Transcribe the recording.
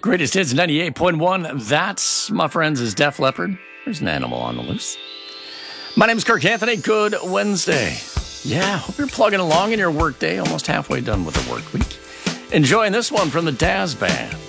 Greatest Hits 98.1. That's, my friends, is Def Leppard. There's an animal on the loose. My name is Kirk Anthony. Good Wednesday. Yeah, hope you're plugging along in your work day. Almost halfway done with the work week. Enjoying this one from the Daz Band.